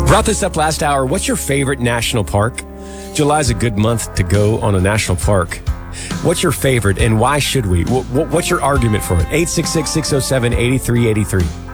Brought this up last hour. What's your favorite national park? July's a good month to go on a national park. What's your favorite and why should we? What's your argument for it? 866-607-8383.